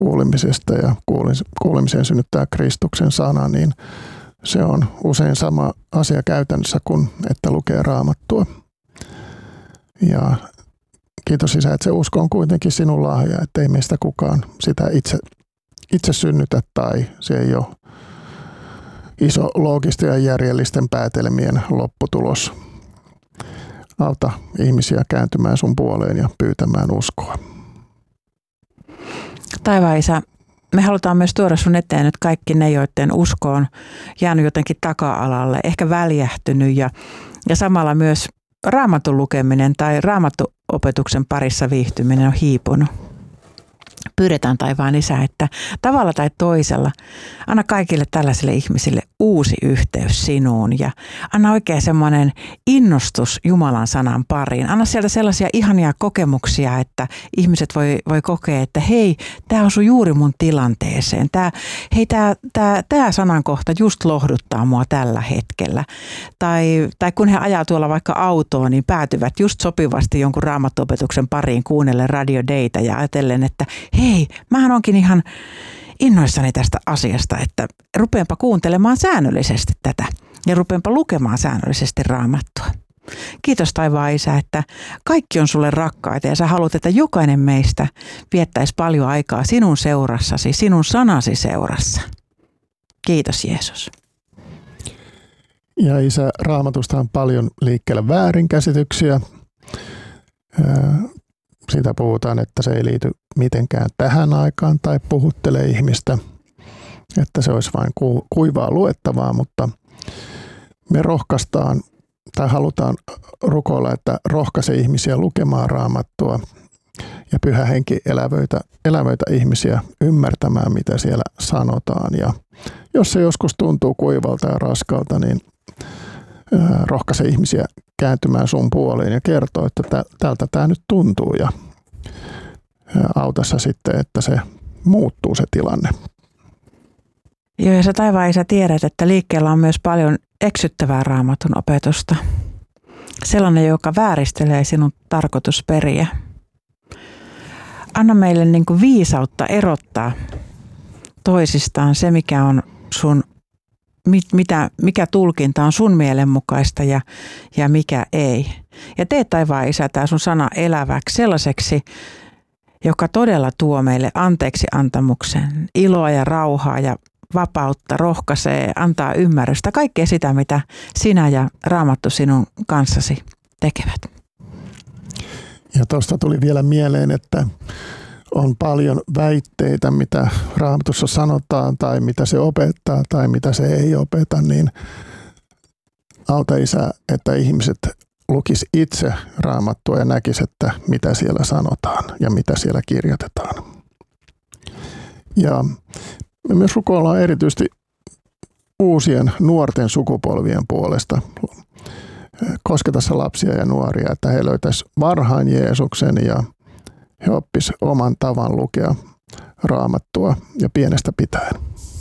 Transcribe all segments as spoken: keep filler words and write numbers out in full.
kuulemisesta ja kuulemiseen synnyttää Kristuksen sana, niin se on usein sama asia käytännössä kuin että lukee Raamattua. Ja kiitos Isä, että se usko on kuitenkin sinun lahja, että ei meistä kukaan sitä itse, itse synnytä tai se ei ole iso loogisten ja järjellisten päätelmien lopputulos. Auta ihmisiä kääntymään sun puoleen ja pyytämään uskoa. Taivaan Isä, me halutaan myös tuoda sun eteen nyt kaikki ne, joiden usko on jäänyt jotenkin taka-alalle, ehkä väljähtynyt ja, ja samalla myös Raamatun lukeminen tai Raamattuopetuksen parissa viihtyminen on hiipunut. Pyydetään taivaan Isä, että tavalla tai toisella anna kaikille tällaisille ihmisille uusi yhteys sinuun ja anna oikein semmoinen innostus Jumalan sanan pariin. Anna sieltä sellaisia ihania kokemuksia, että ihmiset voi, voi kokea, että hei, tämä osui juuri mun tilanteeseen. Tää, hei, tämä tää, tää sanankohta just lohduttaa mua tällä hetkellä. Tai, tai kun he ajaa tuolla vaikka autoon, niin päätyvät just sopivasti jonkun Raamattuopetuksen pariin kuunnellen Radio Daytä ja ajatellen, että hei, mähän onkin ihan innoissani tästä asiasta, että rupeenpa kuuntelemaan säännöllisesti tätä ja rupeenpa lukemaan säännöllisesti Raamattua. Kiitos taivaan Isä, että kaikki on sulle rakkaita ja sä haluat, että jokainen meistä viettäisi paljon aikaa sinun seurassasi, sinun sanasi seurassa. Kiitos Jeesus. Ja Isä, Raamatusta on paljon liikkeellä väärinkäsityksiä. Siitä puhutaan, että se ei liity mitenkään tähän aikaan tai puhuttelee ihmistä, että se olisi vain kuivaa luettavaa, mutta me rohkaistaan tai halutaan rukoilla, että rohkaise ihmisiä lukemaan Raamattua ja Pyhä Henki elävöitä, elävöitä ihmisiä ymmärtämään, mitä siellä sanotaan. Ja jos se joskus tuntuu kuivalta ja raskalta, niin rohkaise ihmisiä kääntymään sun puoleen ja kertoo, että tältä tämä nyt tuntuu ja auta sä sitten, että se muuttuu se tilanne. Joo, ja sä taivaan Isä tiedät, että liikkeellä on myös paljon eksyttävää Raamatun opetusta. Sellainen, joka vääristelee sinun tarkoitusperiä. Anna meille niin kuin viisautta erottaa toisistaan se, mikä on sun Mitä, mikä tulkinta on sun mielenmukaista ja, ja mikä ei. Ja tee taivaan Isä tää sun sana eläväksi sellaiseksi, joka todella tuo meille anteeksi antamuksen, iloa ja rauhaa ja vapautta, rohkaisee, antaa ymmärrystä, kaikkea sitä, mitä sinä ja Raamattu sinun kanssasi tekevät. Ja tuosta tuli vielä mieleen, että on paljon väitteitä, mitä Raamatussa sanotaan tai mitä se opettaa tai mitä se ei opeta, niin auta Isä, että ihmiset lukis itse Raamattua ja näkis, että mitä siellä sanotaan ja mitä siellä kirjoitetaan. Ja me myös rukoillaan erityisesti uusien nuorten sukupolvien puolesta. Kosketa se lapsia ja nuoria, että he löytäis varhain Jeesuksen ja he oppis oman tavan lukea Raamattua ja pienestä pitäen.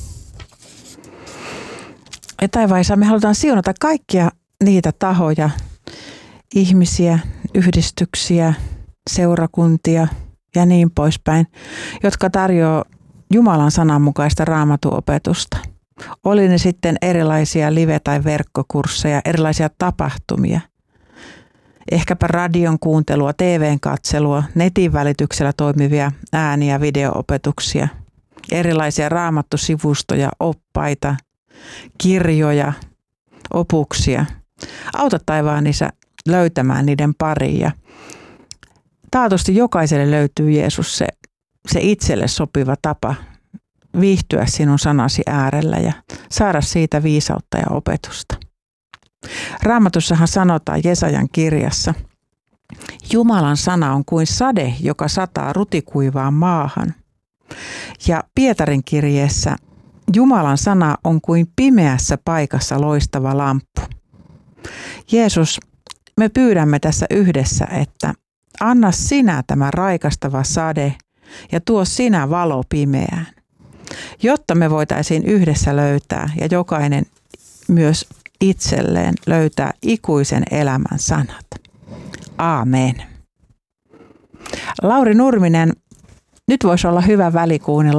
Ja taivaan Isä, me halutaan siunata kaikkia niitä tahoja, ihmisiä, yhdistyksiä, seurakuntia ja niin poispäin, jotka tarjoaa Jumalan sananmukaista Raamatun-opetusta. Oli ne sitten erilaisia live- tai verkkokursseja, erilaisia tapahtumia. Ehkäpä radion kuuntelua, T V:n katselua, netin välityksellä toimivia ääni- ja video-opetuksia, erilaisia raamattusivustoja, oppaita, kirjoja, opuksia. Auta taivaan Isä löytämään niiden pariin ja taatusti jokaiselle löytyy Jeesus se, se itselle sopiva tapa viihtyä sinun sanasi äärellä ja saada siitä viisautta ja opetusta. Raamatussahan sanotaan Jesajan kirjassa, Jumalan sana on kuin sade, joka sataa rutikuivaan maahan. Ja Pietarin kirjeessä Jumalan sana on kuin pimeässä paikassa loistava lamppu. Jeesus, me pyydämme tässä yhdessä, että anna sinä tämä raikastava sade ja tuo sinä valo pimeään, jotta me voitaisiin yhdessä löytää ja jokainen myös itselleen löytää ikuisen elämän sanat. Aamen. Lauri Nurminen, Nyt voisi olla hyvä väli kuunnella